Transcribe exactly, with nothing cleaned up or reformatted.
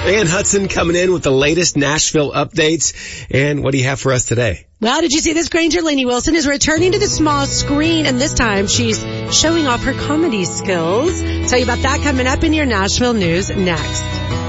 Ann Hudson coming in with the latest Nashville updates. And what do you have for us today? Well, did you see this? Granger Lainey Wilson is returning to the small screen, and this time she's showing off her comedy skills. Tell you about that coming up in your Nashville news next.